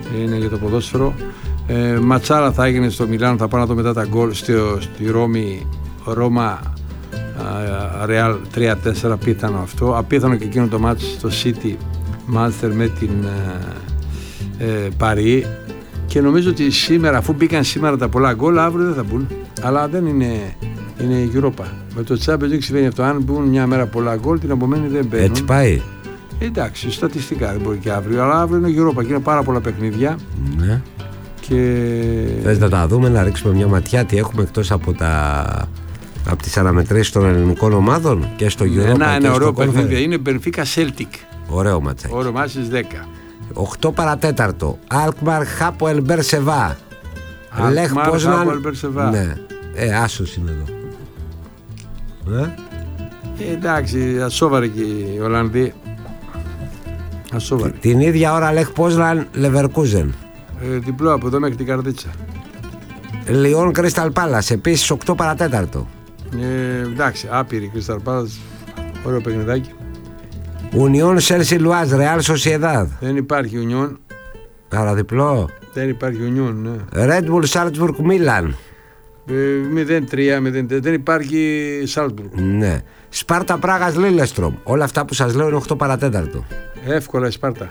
είναι για το ποδόσφαιρο. Ματσάρα θα έγινε στο Μιλάνο, θα πάω να δω μετά τα γκολ στη Ρώμη, Ρώμα Ρεάλ 3-4, απίθανο αυτό. Απίθανο και εκείνο το μάτς στο City Manchester με την Παρί. Και νομίζω ότι σήμερα, αφού μπήκαν σήμερα τα πολλά γκολ, αύριο δεν θα μπουν. Αλλά δεν είναι η Europa. Με το Champions League συμβαίνει αυτό. Αν μπουν μια μέρα πολλά γκολ, την επομένη δεν μπαίνουν. Έτσι πάει. Εντάξει, στατιστικά δεν μπορεί και αύριο. Αλλά αύριο είναι η Europa και είναι πάρα πολλά παιχνίδια. Ναι. Και... Θες να τα δούμε, να ρίξουμε μια ματιά τι έχουμε εκτός από τις αναμετρήσεις των ελληνικών ομάδων και στο Europa? Είναι ωραίο παιχνίδι. Είναι Benfica Celtic. Ωραίο ματσάκι. Ωραίο μάτι στις 10. 8 παρατέταρτο. Αλκμαρ Χάποελ Μπερσεβά. Λεχ Πόσναν. Ναι. Άσος είναι εδώ. Εντάξει, ασόβαροι και οι Ολλανδοί. Ασόβαροι. Την ίδια ώρα Λεχ Πόσναν Λεβερκούζεν. Διπλό από εδώ μέχρι την Καρδίτσα. Λιόν Κρίσταλ Πάλας, επίσης 8 παρατέταρτο. Εντάξει, άπειρη Κρίσταλ Πάλας. Ωραίο παιχνιδάκι. Ουνιόν Σέλσι Λουάζ, Ρεάλ Σοσιεδάδ. Δεν υπάρχει Ουνιόν. Άρα διπλό. Δεν υπάρχει Ουνιόν, ναι. Red Bull Salzburg Μίλαν. 0-3, 0-4. Δεν υπάρχει Salzburg. Ναι. Σπάρτα Πράγας Λίλεστρομ. Όλα αυτά που σας λέω είναι 8 παρατέταρτο. Εύκολα η Σπάρτα.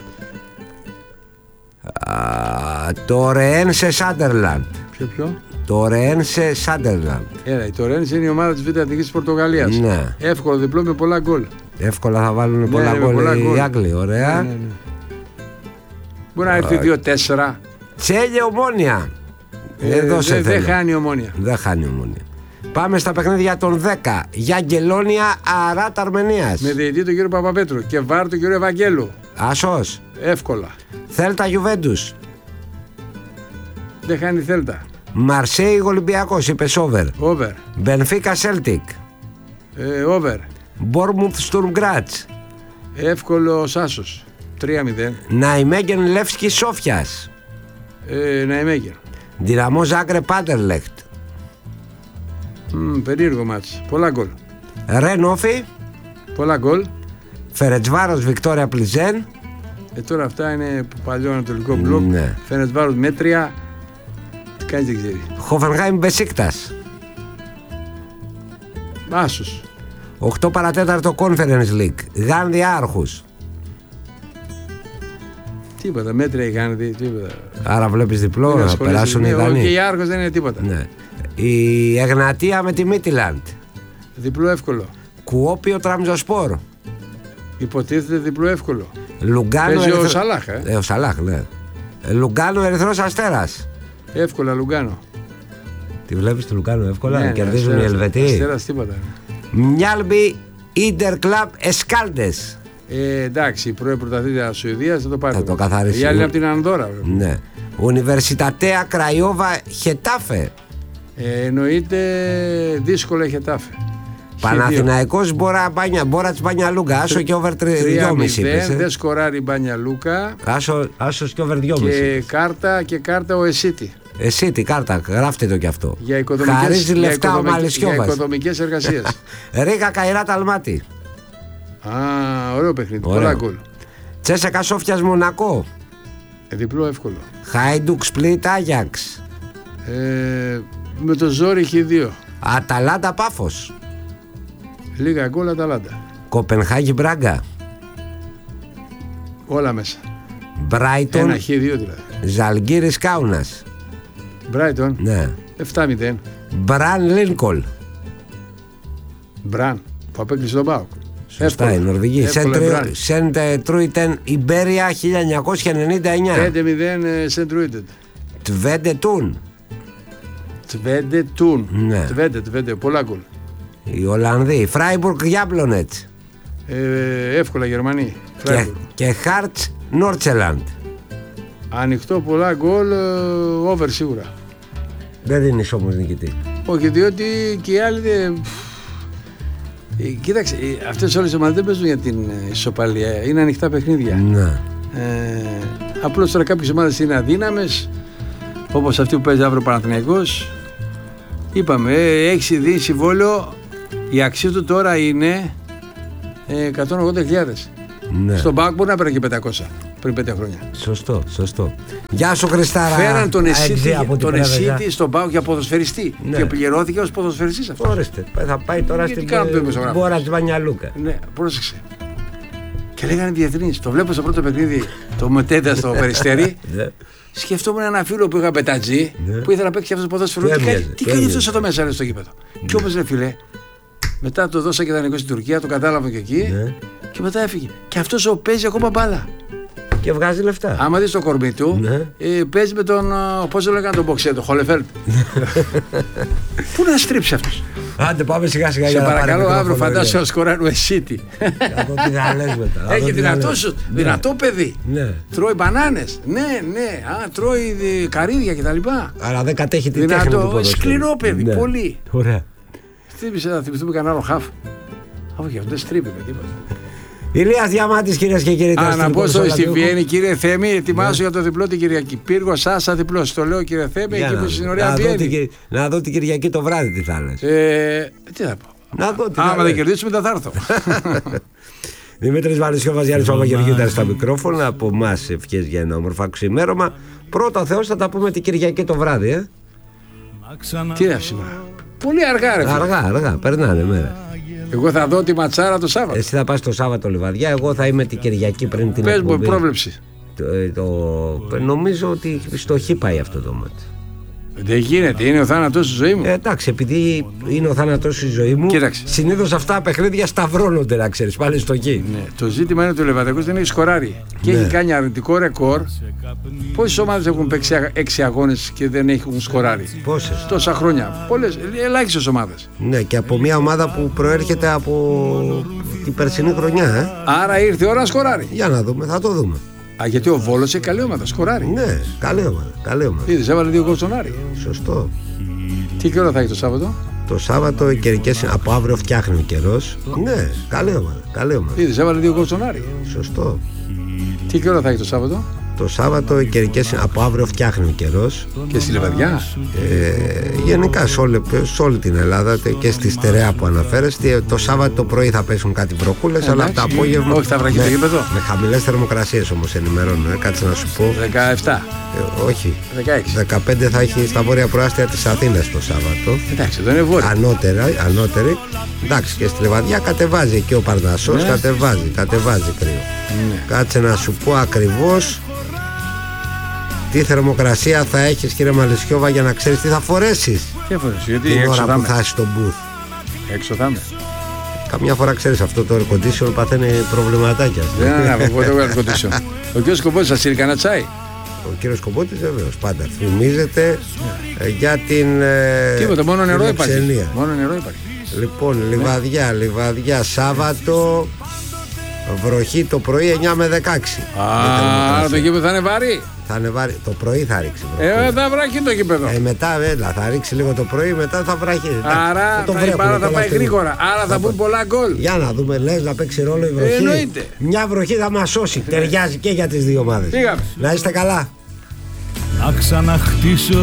Το Ρεένσε Σάντερλαντ. Ποιο? Το Ρεένσε Σάντερλαντ. Η το Ρεένσε είναι η ομάδα της Β' Εθνικής της Πορτογαλίας. Ναι. Εύκολο διπλό με πολλά γκολ. Εύκολα θα βάλουν πολλά γκολ οι Άγγλοι. Ωραία. Ναι. Μπορεί να έρθει 2-4. Τσέλια Ομόνια. Δεν χάνει Ομόνια. Δεν χάνει Ομόνια. Πάμε στα παιχνίδια των 10. Γιαγγελόνια Αράτ Αρμενίας. Με διαιτητή τον κύριο Παπαπέτρου και βάρ τον κύριο Ευαγγέλου. Άσος. Εύκολα. Θέλτα Γιουβέντους. Δεν χάνει Θέλτα. Μαρσέη Ολυμπιακός, είπες over. Over. Μπενφίκα Σέλτικ. Over. Μπόρμουθ Στουρμ Γκράτς. Εύκολο Άσος. 3-0. Ναϊμέγεν Λεύσκι Σόφιας. Ναϊμέγεν. Δυναμό Ζάγκρεπ Άντερλεχτ. Περίεργο μάτς. Πολλά γκολ. Ρεν Όφι. Πολλά γκολ. Φερετσβάρος Βικτόρια Πλιζέν. Τώρα αυτά είναι παλιό ανατολικό μπλοκ. Ναι. Φερετσβάρος μέτρια. Τι κάνει δεν ξέρει. Χόφενχάιμ Μπεσίκτας. Άσος. 8 παρατέταρτο Conference League. Γάνδη Άρχους. Τίποτα, μέτρια η Γάνδη, τίποτα. Άρα βλέπεις διπλό να περάσουν οι Δανείοι. Και η Άρχος δεν είναι τίποτα. Ναι. Η Εγνατία με τη Μίτιλαντ. Διπλό εύκολο. Κουόπιο Τραμζοσπόρ. Υποτίθεται διπλό εύκολο. Λουγκάνο. Παίζει ο Σαλάχ. Ο Σαλάχ, ναι. Λουγκάνο Ερυθρός Αστέρας. Εύκολα Λουγκάνο. Τη βλέπεις το Λουγκάνο εύκολα, Ναι, κερδίζουν οι Ελβετοί. Αστέρας τίποτα. Μιάλμπι Ίντερ Κλαμπ Εσκάλντες. Εντάξει, η πρώην πρωταθλήτρια της Σουηδίας θα το πάρει. Θα το καθαρίσει. Η άλλη είναι από την Ανδόρα. Ναι. Ουνιβερσιτατέα Κραϊόβα Χετάφε. Εννοείται δύσκολα η Χετάφε. Παναθηναϊκός Μπόρατς Μπάνια-Λούκα. Άσο και over 3,5. Δεν σκοράρει Μπάνια-Λούκα. Άσος και over 2,5. Και κάρτα ο Εσίτη. Εσύ τι κάρτα, γράφτε το κι αυτό. Χαρίζει λεφτά ο Μαλισσιώβας. Για οικοδομικές εργασίες. Ρίγα Καϊράτ Αλμάτι. Ωραίο παιχνίδι. Πολλά γκολ. Τσέσεκα Σόφιας Μονακό. Διπλό εύκολο. Χάιντουκ Σπλίτ Άγιαξ. Με το ζόρι έχει 2. Αταλάντα Πάφος. Λίγα γκολ Αταλάντα. Κοπενχάγη Μπράγκα. Όλα μέσα. Μπράιτον. 1-2 δηλαδή. Ζαλγκύρης Κάουνας. Μπράιτον. Ναι. 7-0. Μπραν Λίνκολ. Μπραν που απέκλεισε τον ΠΑΟΚ. Σωστά, η Νορβηγή. Σεντ Τρούιτεν Ιμπέρια 1999. 5-0 Σεντ Τρούιτεν. Τβέντε Τούν. Τβέντε Τούν. Ναι. Τβέντε, πολλά γκολ. Οι Ολλανδοί. Φράιμπουργκ Γιάμπλονετ. Εύκολα Γερμανοί. Και Χάρτς Νόρτσελαντ. Ανοιχτό, πολλά γκολ, over σίγουρα. Δεν δίνεις όμως νικητή. Όχι, διότι και οι άλλοι κοίταξε, αυτές όλες οι ομάδες δεν παίζουν για την ισοπαλία. Είναι ανοιχτά παιχνίδια. Ναι. Απλώς τώρα κάποιες ομάδες είναι αδύναμες, όπως αυτή που παίζει αύριο Παναθηναϊκός. Είπαμε, έχει δει συμβόλαιο, η αξία του τώρα είναι 180.000. Ναι. Στον ΠΑΟΚ μπορεί να παίρνει και 500 πριν 5 χρόνια. Σωστό. Γεια σου Χριστάρα. Φέραν τον Εσίτη στον ΠΑΟΚ για ποδοσφαιριστή. Ναι. Και πληρώθηκε ως ποδοσφαιριστής αυτός. Ορίστε, θα πάει τώρα στην Μπόρα της Βανιαλούκα. Ναι, πρόσεξε. Και λέγανε διεθνείς. Το βλέπω στο πρώτο παιχνίδι, το Μετέτα στο Περιστέρι. Σκεφτόμουν ένα φίλο που είχα πετατζή, που ήθελα να παίξει αυτό το ποδόσφαιρο. Τι κάνει αυτός εδώ μέσα, λέει, στο γήπεδο. Και όμως, ρε φίλε, μετά το δώσα και ιδανικό στην Τουρκία, το κατάλαβα και εκεί. Και μετά έφυγε. Και αυτός παίζει ακόμα μπάλα. Και βγάζει λεφτά. Άμα δεις το κορμί του, παίζει με τον. Πώς το λέγανε τον μποξέ, τον Χολεφέλτ. Πού να στρίψει αυτός. Άντε, πάμε σιγά σιγά. Σε παρακαλώ, αύριο φαντάσου να σκοράρει ο Εσίτη. Έχει δυνατό παιδί. Τρώει μπανάνες. Ναι. Τρώει καρύδια κτλ. Αλλά δεν κατέχει την τέχνη του ποδοσφαίρου. Σκληρό παιδί, πολύ. Ωραία. Θύμισε να θυμηθούμε κανένα άλλο χαφ. Όχι, αυτό δεν στρίπει με τίποτα. Ηλίας Διαμάτης, κυρίες και κύριοι. Να πω στη Βιέννη, κύριε Θέμη, ετοιμάσου για το διπλό την Κυριακή. Πύργο Σάσα διπλό. Το λέω, κύριε Θέμη, εκεί που στην ωραία Βιέννη. Να δω την Κυριακή το βράδυ τι θα λες. Τι θα πω. Να δω τι. Άμα δεν κερδίσουμε, θα έρθω. Δημήτρης Βαλισσιώβας, Γιάννης Παπαγεωργίου στα μικρόφωνα. Από εμάς ευχές για ένα όμορφο ξημέρωμα. Πρώτα Θεός θα τα πούμε την Κυριακή το βράδυ. Τι είναι σήμερα. Πολύ αργά, ρε φίλε. Αργά, περνάνε μέρα. Εγώ θα δω τη ματσάρα το Σάββατο. Εσύ θα πας το Σάββατο Λιβαδιά, εγώ θα είμαι την Κυριακή πριν την εκπομπή. Πες μου πρόβλεψη. Νομίζω ότι στο Χ πάει αυτό το μάτι. Δεν γίνεται, είναι ο θάνατος στη ζωή μου. Εντάξει, επειδή είναι ο θάνατος στη ζωή μου, συνήθως αυτά τα παιχνίδια σταυρώνονται, να ξέρεις, πάλι στο Χ. Ναι. Το ζήτημα είναι ότι ο Λεβαδιακός δεν έχει σκοράρει. Και έχει κάνει αρνητικό ρεκόρ. Πόσες ομάδες έχουν παίξει 6 αγώνες και δεν έχουν σκοράρει? Πόσες? Τόσα χρόνια. Πολλές, ελάχιστες ομάδες. Ναι, και από μια ομάδα που προέρχεται από την περσινή χρονιά. Άρα ήρθε η ώρα να σκοράρει. Για να δούμε, θα το δούμε. Γιατί ο Βόλος είναι καλή ομάδα, σκοράρει. Ναι, καλή ομάδα. Είδες, έβαλε 2 γκολ στον Άρη. Σωστό. Τι ώρα θα έχει το Σάββατο? Το Σάββατο οι καιρικές, από αύριο φτιάχνει ο καιρός. Ναι, καλή ομάδα. Είδες, έβαλε 2 γκολ στον Άρη. Σωστό. Τι ώρα θα έχει το Σάββατο? Το Σάββατο οι καιρικές, από αύριο φτιάχνει ο καιρός. Και στη Λιβαδιά. Γενικά σε όλη την Ελλάδα και στη Στερεά που αναφέρεστε. Το Σάββατο το πρωί θα πέσουν κάτι βροχούλες, αλλά από το απόγευμα. Όχι, θα βραχεί το γήπεδο. Με χαμηλές θερμοκρασίες όμως ενημερώνω. Κάτσε να σου πω. 17. Όχι. 16. 15 θα έχει στα βόρεια προάστια της Αθήνας το Σάββατο. Εντάξει, εδώ είναι βόρεια. Ανώτερη. Εντάξει, και στη Λιβαδιά κατεβάζει εκεί ο Παρνασσός. Κατεβάζει κρύο. Ναι. Κάτσε να σου πω ακριβώς τι θερμοκρασία θα έχεις, κύριε Μαλισσιώβα, για να ξέρεις τι θα φορέσεις. Τι θα φορέσεις, γιατί την έξω ώρα που θα είσαι στο booth. Έξω θα είμαι. Καμιά φορά ξέρεις αυτό το air condition παθαίνει προβληματάκια. Δεν ανάβω το air condition. Ο κύριος Κομπότης θα σύρει κανένα τσάι? Ο κύριος Κομπότης βεβαίως πάντα θυμίζεται για την τίποτα, μόνο νερό υπάρχει. Λοιπόν, Λιβαδιά Σάββατο. Βροχή το πρωί 9 με 16. Άρα το γήπεδο θα είναι βαρύ. Θα είναι βαρύ. Το πρωί θα ρίξει βροχή. Θα βράχει το γήπεδο. Μετά θα ρίξει λίγο το πρωί, μετά θα βράχει. Άρα η μπάλα θα πάει γρήγορα. Άρα θα μπουν πολλά γκολ. Για να δούμε, λες να παίξει ρόλο η βροχή. Εννοείται. Μια βροχή θα μας σώσει. Ταιριάζει και για τις δύο ομάδες. Να είστε καλά. Να ξαναχτίσω